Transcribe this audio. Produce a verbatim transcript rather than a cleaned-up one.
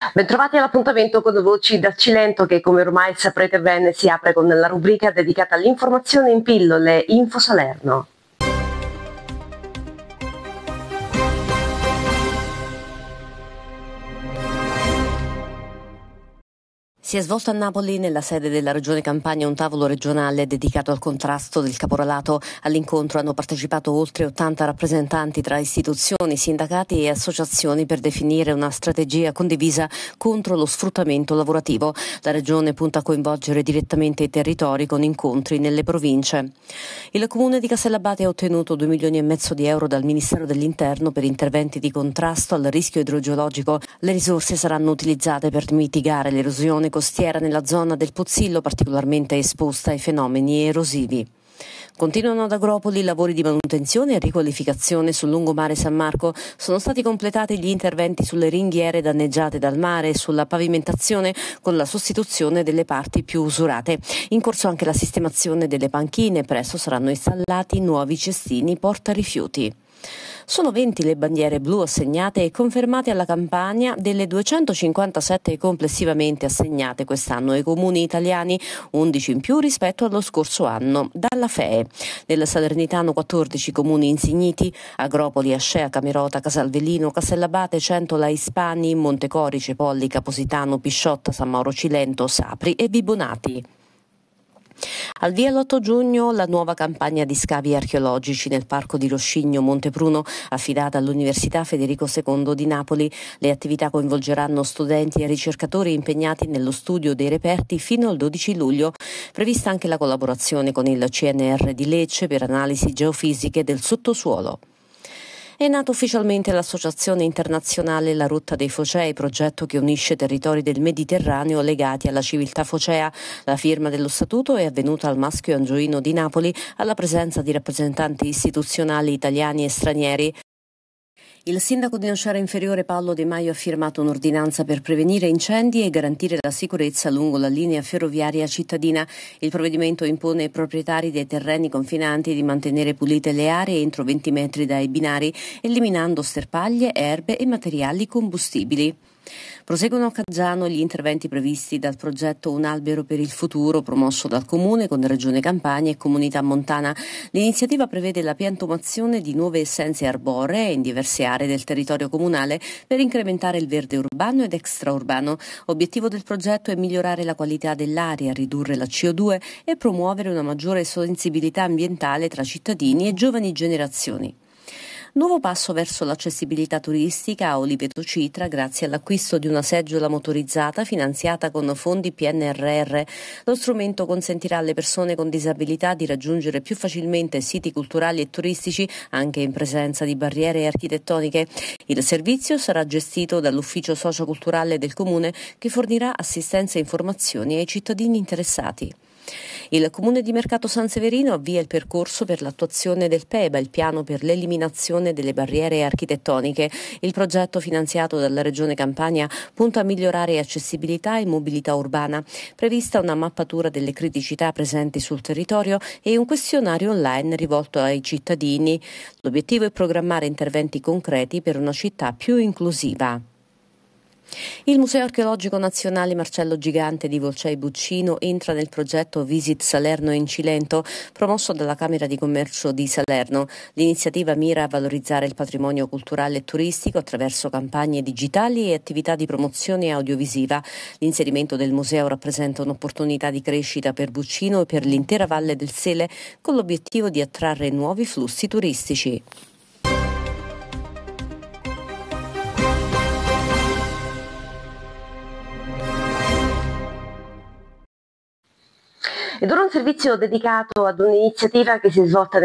Bentrovati all'appuntamento con Voci da Cilento che, come ormai saprete bene, si apre con la rubrica dedicata all'informazione in pillole Info Salerno. Si è svolto a Napoli, nella sede della Regione Campania, un tavolo regionale dedicato al contrasto del caporalato. All'incontro hanno partecipato oltre ottanta rappresentanti tra istituzioni, sindacati e associazioni per definire una strategia condivisa contro lo sfruttamento lavorativo. La Regione punta a coinvolgere direttamente i territori con incontri nelle province. Il Comune di Castellabate ha ottenuto due milioni e mezzo di euro dal Ministero dell'Interno per interventi di contrasto al rischio idrogeologico. Le risorse saranno utilizzate per mitigare l'erosione costiera nella zona del Pozzillo, particolarmente esposta ai fenomeni erosivi. Continuano ad Agropoli i lavori di manutenzione e riqualificazione sul lungomare San Marco. Sono stati completati gli interventi sulle ringhiere danneggiate dal mare e sulla pavimentazione con la sostituzione delle parti più usurate. In corso anche la sistemazione delle panchine. Presto saranno installati nuovi cestini porta rifiuti. Sono venti le bandiere blu assegnate e confermate alla Campania, delle duecentocinquantasette complessivamente assegnate quest'anno ai comuni italiani, undici in più rispetto allo scorso anno, dalla F E E. Nel Salernitano quattordici comuni insigniti: Agropoli, Ascea, Camerota, Casalvellino, Castellabate, Centola, Ispani, Montecorice, Polli, Capositano, Pisciotta, San Mauro Cilento, Sapri e Vibonati. Al via l'otto giugno la nuova campagna di scavi archeologici nel parco di Roscigno Montepruno, affidata all'Università Federico secondo di Napoli. Le attività coinvolgeranno studenti e ricercatori impegnati nello studio dei reperti fino al dodici luglio. Prevista anche la collaborazione con il C N R di Lecce per analisi geofisiche del sottosuolo. È nata ufficialmente l'associazione internazionale La Rotta dei Focei, progetto che unisce territori del Mediterraneo legati alla civiltà focea. La firma dello statuto è avvenuta al Maschio Angioino di Napoli, alla presenza di rappresentanti istituzionali italiani e stranieri. Il sindaco di Nocera Inferiore Paolo De Maio ha firmato un'ordinanza per prevenire incendi e garantire la sicurezza lungo la linea ferroviaria cittadina. Il provvedimento impone ai proprietari dei terreni confinanti di mantenere pulite le aree entro venti metri dai binari, eliminando sterpaglie, erbe e materiali combustibili. Proseguono a Caggiano gli interventi previsti dal progetto Un albero per il futuro, promosso dal Comune con Regione Campania e Comunità Montana. L'iniziativa prevede la piantumazione di nuove essenze arboree in diverse aree del territorio comunale per incrementare il verde urbano ed extraurbano. Obiettivo del progetto è migliorare la qualità dell'aria, ridurre la C O due e promuovere una maggiore sensibilità ambientale tra cittadini e giovani generazioni. Nuovo passo verso l'accessibilità turistica a Oliveto Citra grazie all'acquisto di una seggiola motorizzata finanziata con fondi P N R R. Lo strumento consentirà alle persone con disabilità di raggiungere più facilmente siti culturali e turistici anche in presenza di barriere architettoniche. Il servizio sarà gestito dall'ufficio socioculturale del Comune, che fornirà assistenza e informazioni ai cittadini interessati. Il Comune di Mercato San Severino avvia il percorso per l'attuazione del P E B A, il piano per l'eliminazione delle barriere architettoniche. Il progetto, finanziato dalla Regione Campania, punta a migliorare accessibilità e mobilità urbana. Prevista una mappatura delle criticità presenti sul territorio e un questionario online rivolto ai cittadini. L'obiettivo è programmare interventi concreti per una città più inclusiva. Il Museo Archeologico Nazionale Marcello Gigante di Volcei Buccino entra nel progetto Visit Salerno in Cilento, promosso dalla Camera di Commercio di Salerno. L'iniziativa mira a valorizzare il patrimonio culturale e turistico attraverso campagne digitali e attività di promozione audiovisiva. L'inserimento del museo rappresenta un'opportunità di crescita per Buccino e per l'intera Valle del Sele, con l'obiettivo di attrarre nuovi flussi turistici. Ed ora un servizio dedicato ad un'iniziativa che si è svolta